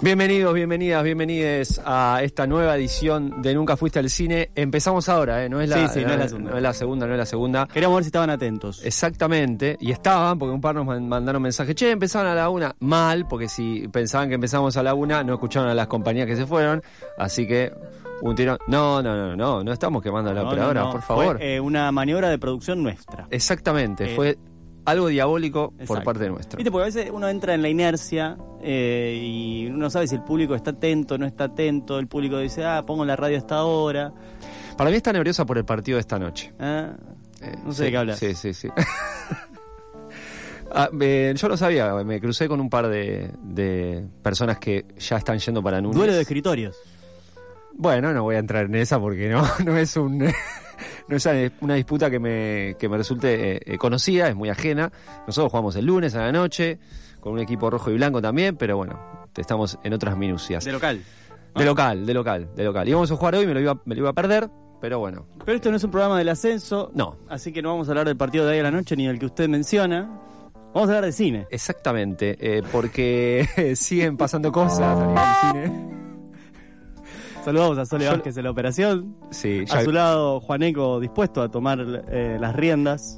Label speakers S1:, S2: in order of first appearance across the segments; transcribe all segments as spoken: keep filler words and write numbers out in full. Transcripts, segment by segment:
S1: Bienvenidos, bienvenidas, bienvenides a esta nueva edición de Nunca Fuiste al Cine. Empezamos ahora, ¿eh? No es la,
S2: sí, sí,
S1: no,
S2: no es la segunda.
S1: No es la segunda, no es la segunda.
S2: Queríamos ver si estaban atentos.
S1: Exactamente, y estaban, porque un par nos mandaron mensajes. Che, empezaron a la una. Mal, porque si pensaban que empezamos a la una, no escucharon a las compañías que se fueron. Así que un tirón. No, no, no, no, no estamos quemando a la
S2: no,
S1: operadora,
S2: no, no.
S1: por favor.
S2: Fue eh, una maniobra de producción nuestra.
S1: Exactamente,
S2: Eh,
S1: fue algo diabólico
S2: Exacto.
S1: por parte nuestra.
S2: Viste, porque a veces uno entra en la inercia eh, y uno no sabe si el público está atento, no está atento. El público dice, ah, pongo la radio a esta hora.
S1: Para mí está nerviosa por el partido de esta noche.
S2: Ah,
S1: Eh,
S2: no sé
S1: sí,
S2: de qué hablas.
S1: Sí, sí, sí. ah, eh, yo lo sabía, me crucé con un par de, de personas que ya están yendo para Núñez.
S2: Duelo de escritorios.
S1: Bueno, no voy a entrar en esa porque no, no es un no es una disputa que me, que me resulte eh, conocida, es muy ajena. Nosotros jugamos el lunes a la noche con un equipo rojo y blanco también, pero bueno, estamos en otras minucias.
S2: De local.
S1: De local, de local, de local. Íbamos a jugar hoy, me lo iba, me lo iba a perder, pero bueno.
S2: Pero esto no es un programa del ascenso.
S1: No.
S2: Así que no vamos a hablar del partido de hoy a la noche ni del que usted menciona. Vamos a hablar de cine.
S1: Exactamente, eh, porque siguen pasando cosas a nivel de cine.
S2: Saludamos a Sole
S1: Yo-
S2: Vázquez en la operación.
S1: Sí,
S2: A su lado, Juaneco dispuesto a tomar eh, las riendas.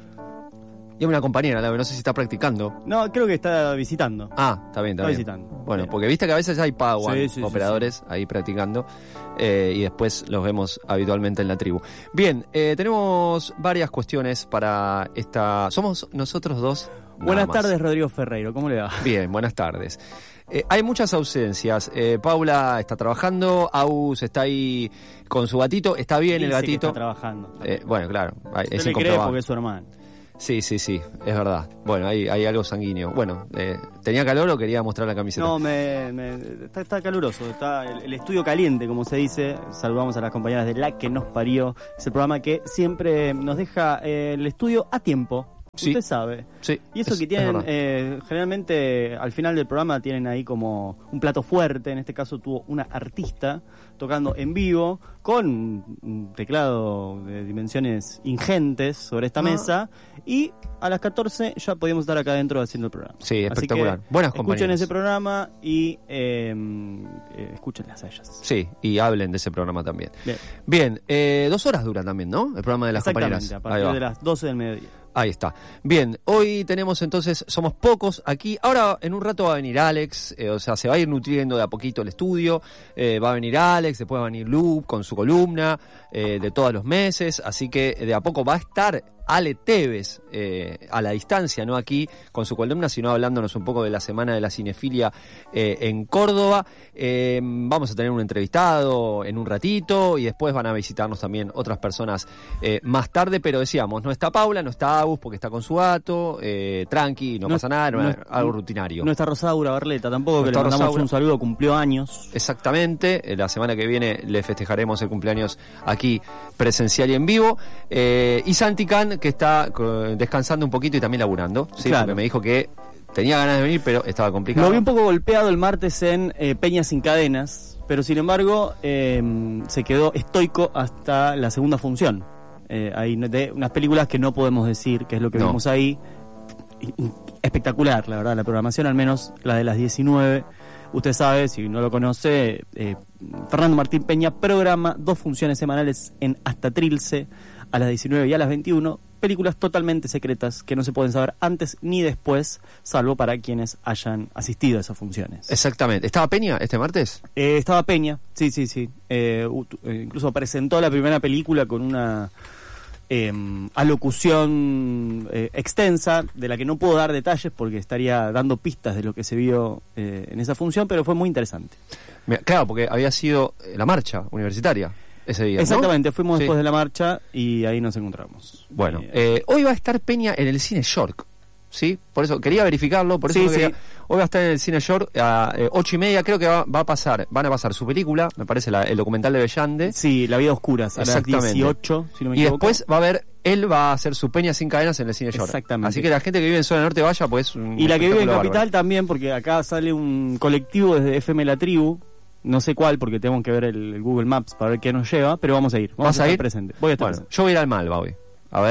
S1: y una compañera, la que no sé si está practicando.
S2: No, creo que está visitando.
S1: Ah, está bien, está,
S2: Está
S1: bien.
S2: visitando.
S1: Bueno,
S2: Bien.
S1: porque viste que a veces hay Padawan,
S2: Sí, sí, sí,
S1: operadores ahí practicando, eh, y después los vemos habitualmente en la tribu. Bien, eh, tenemos varias cuestiones para esta... ¿Somos nosotros dos? Nada
S2: Buenas
S1: más.
S2: tardes, Rodrigo Ferreiro. ¿Cómo le va?
S1: Bien, buenas tardes. Eh, hay muchas ausencias. Eh, Paula está trabajando, Aus está ahí con su gatito, está bien el
S2: Dice que
S1: gatito.
S2: está trabajando.
S1: Eh, bueno, claro, hay-
S2: Usted
S1: es
S2: le cree
S1: incomprobable.
S2: porque es su hermano.
S1: Sí, sí, sí, es verdad. Bueno, hay, hay algo sanguíneo. Bueno, eh, ¿tenía calor o quería mostrar la camiseta?
S2: No, me, me- está, está caluroso. Está el, el estudio caliente, como se dice. Saludamos a las compañeras de La Que Nos Parió. Es el programa que siempre nos deja eh, el estudio a tiempo.
S1: Sí.
S2: Usted sabe.
S1: Sí,
S2: Y eso
S1: es-
S2: que
S1: es
S2: tienen,
S1: verdad.
S2: eh, generalmente al final del programa tienen ahí como un plato fuerte. En este caso tuvo una artista tocando en vivo con un teclado de dimensiones ingentes sobre esta
S1: Ah.
S2: mesa. Y a las catorce ya podíamos estar acá adentro haciendo el programa.
S1: Sí,
S2: Así
S1: espectacular.
S2: que
S1: Buenas
S2: escuchen
S1: compañeras.
S2: ese programa y eh, eh, escúchenlas a ellas.
S1: Sí, y hablen de ese programa también.
S2: Bien.
S1: Bien, eh, dos horas dura también, ¿no? El programa de las
S2: Exactamente,
S1: compañeras.
S2: a
S1: Ahí
S2: partir
S1: va.
S2: de las doce del mediodía.
S1: Ahí está. Bien, hoy tenemos entonces, somos pocos aquí. Ahora en un rato va a venir Alex, eh, o sea, se va a ir nutriendo de a poquito el estudio. Eh, va a venir Alex, después va a venir Lu con su columna eh, de todos los meses. Así que de a poco va a estar Ale Tevez eh, a la distancia, no aquí con su columna, sino hablándonos un poco de la Semana de la Cinefilia eh, en Córdoba. Eh, vamos a tener un entrevistado en un ratito y después van a visitarnos también otras personas eh, más tarde, pero decíamos, no está Paula, no está Agus porque está con su gato, eh, tranqui, no,
S2: No-
S1: pasa nada, no,
S2: no-
S1: es algo rutinario.
S2: No está Rosaura Barleta tampoco,
S1: No
S2: que le
S1: está
S2: mandamos
S1: Rosaura.
S2: un saludo, cumplió años.
S1: Exactamente, eh, la semana que viene le festejaremos el cumpleaños aquí presencial y en vivo. Eh, y Santi Can, que está co- descansando un poquito y también laburando, ¿sí?
S2: Claro.
S1: Porque me dijo que tenía ganas de venir, pero estaba complicado.
S2: Lo vi un poco golpeado el martes en eh, Peña Sin Cadenas, pero sin embargo eh, se quedó estoico hasta la segunda función. Eh, hay de unas películas que no podemos decir qué es lo que
S1: No.
S2: vimos ahí. Y- y- Espectacular, la verdad, la programación, al menos la de las diecinueve. Usted sabe, si no lo conoce, eh, Fernando Martín Peña programa dos funciones semanales en Hasta Trilce, a las diecinueve y a las veintiuno, películas totalmente secretas que no se pueden saber antes ni después, salvo para quienes hayan asistido a esas funciones.
S1: Exactamente. ¿Estaba Peña este martes?
S2: Eh, estaba Peña, sí, sí, sí. Eh, ut- eh, incluso presentó la primera película con una eh, alocución eh, extensa, de la que no puedo dar detalles porque estaría dando pistas de lo que se vio eh, en esa función, pero fue muy interesante.
S1: Mira, claro, porque había sido eh, la marcha universitaria ese día, ¿no?
S2: Exactamente, fuimos
S1: Sí.
S2: después de la marcha y ahí nos encontramos.
S1: Bueno,
S2: Eh,
S1: eh, hoy va a estar Peña en el Cine York, ¿sí? Por eso quería verificarlo, por eso
S2: Sí,
S1: no quería-
S2: sí.
S1: Hoy va a estar en el Cine York a eh, ocho y media, creo que va, va a pasar, van a pasar su película, me parece la- el documental de Bellande,
S2: sí, La vida oscura, a las
S1: Exactamente.
S2: dieciocho, si no me
S1: y
S2: equivoco.
S1: después va a haber, él va a hacer su Peña Sin Cadenas en el Cine York.
S2: Exactamente.
S1: Así que la gente que vive en zona norte vaya, pues un
S2: Y la que vive en
S1: espectáculo
S2: Capital
S1: bárbaro.
S2: también, porque acá sale un colectivo desde F M La Tribu, no sé cuál, porque tengo que ver el, el Google Maps para ver qué nos lleva, pero vamos a ir, vamos
S1: ¿Vas
S2: a
S1: a
S2: estar
S1: ir?
S2: presentes. Voy a estar
S1: Bueno,
S2: presente.
S1: yo voy a ir al Malva hoy, a ver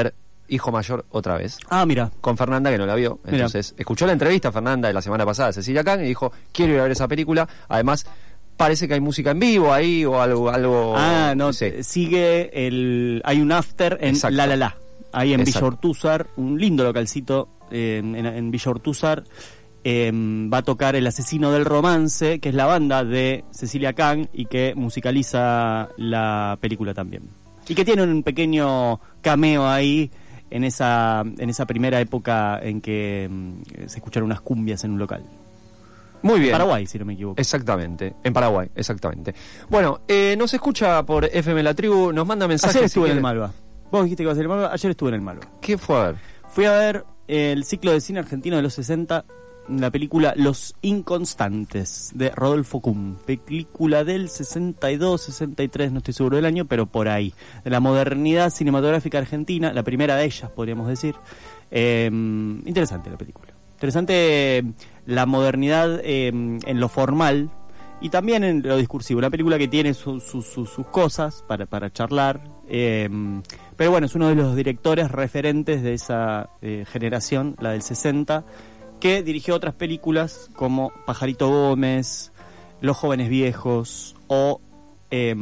S1: Hijo Mayor otra vez.
S2: Ah, mira.
S1: Con Fernanda, que no la vio.
S2: Mira.
S1: Entonces, escuchó la entrevista Fernanda de la semana pasada de Cecilia Kang y dijo, quiero ir a ver esa película. Además, parece que hay música en vivo ahí o algo... algo
S2: Ah, no,
S1: sé.
S2: sigue el... Hay un after en
S1: Exacto.
S2: La La La. Ahí en
S1: Exacto.
S2: Villa Ortúzar, un lindo localcito eh, en, en, en Villa Ortúzar. Eh, va a tocar El Asesino del Romance, que es la banda de Cecilia Kang y que musicaliza la película también. Y que tiene un pequeño cameo ahí en esa, en esa primera época en que mm, se escucharon unas cumbias en un local.
S1: Muy bien.
S2: Paraguay, si no me equivoco.
S1: Exactamente, en Paraguay, exactamente. Bueno, eh, nos escucha por F M La Tribu, nos manda mensajes.
S2: Ayer
S1: si
S2: estuve en
S1: quiere.
S2: el Malva. Vos dijiste que ibas a ir al Malva, ayer estuve en el Malva.
S1: ¿Qué fue a ver?
S2: Fui a ver el ciclo de cine argentino de los sesenta, la película Los Inconstantes, de Rodolfo Kuhn. Película del sesenta y dos, sesenta y tres, no estoy seguro del año, pero por ahí. De la modernidad cinematográfica argentina, la primera de ellas, podríamos decir. Eh, interesante la película. Interesante la modernidad eh, en lo formal y también en lo discursivo. Una película que tiene su, su, su, sus cosas para, para charlar. Eh, pero bueno, es uno de los directores referentes de esa eh, generación, la del sesenta, que dirigió otras películas como Pajarito Gómez, Los Jóvenes Viejos o eh,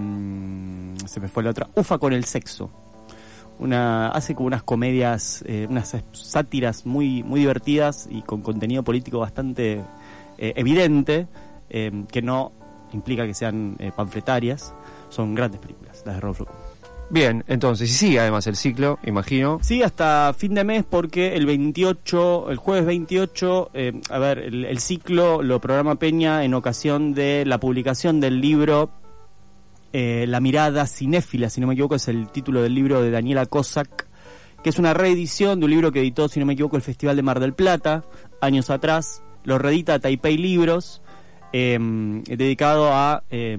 S2: se me fue la otra, Ufa con el Sexo. Una, hace como unas comedias, eh, unas sátiras muy, muy divertidas y con contenido político bastante eh, evidente, eh, que no implica que sean eh, panfletarias. Son grandes películas, las de Rodolfo Kuhn.
S1: Bien, entonces, y sigue además el ciclo, imagino.
S2: Sí, hasta fin de mes porque el veintiocho, el jueves veintiocho, eh, a ver, el, el ciclo lo programa Peña en ocasión de la publicación del libro eh, La mirada cinéfila, si no me equivoco, es el título del libro de Daniela Cossack, que es una reedición de un libro que editó, si no me equivoco, el Festival de Mar del Plata, años atrás. Lo reedita Taipei Libros, eh, dedicado a eh,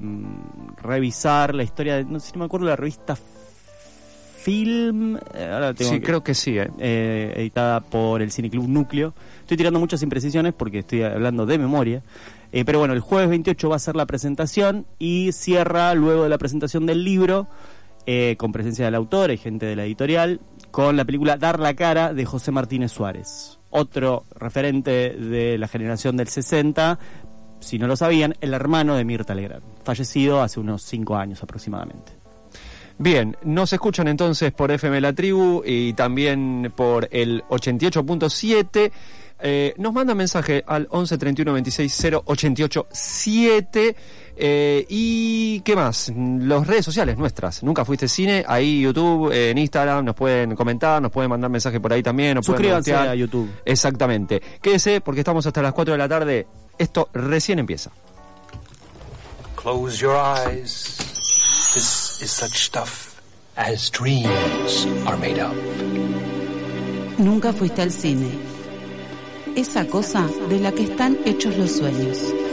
S2: revisar la historia de, no sé si no me acuerdo, la revista Film, eh, ahora tengo
S1: Sí,
S2: que,
S1: creo que sí, ¿eh?
S2: eh, editada por el Cineclub Núcleo. Estoy tirando muchas imprecisiones porque estoy hablando de memoria. Eh, pero bueno, el jueves veintiocho va a ser la presentación y cierra luego de la presentación del libro, eh, con presencia del autor y gente de la editorial, con la película Dar la Cara de José Martínez Suárez. Otro referente de la generación del sesenta, si no lo sabían, el hermano de Mirta Legrand, fallecido hace unos cinco años aproximadamente.
S1: Bien, nos escuchan entonces por F M La Tribu y también por el ochenta y ocho punto siete. Eh, nos manda mensaje al once treinta y uno veintiséis cero ochenta y ocho siete. Eh, y qué más, las redes sociales nuestras, Nunca Fuiste Cine, ahí YouTube, eh, en Instagram, nos pueden comentar, nos pueden mandar mensaje por ahí también, nos
S2: Suscríbanse
S1: pueden
S2: a YouTube.
S1: Exactamente, quédese porque estamos hasta las cuatro de la tarde, esto recién empieza.
S3: Close your eyes. This is such stuff as dreams are made of.
S4: Nunca fuiste al cine. Esa cosa de la que están hechos los sueños.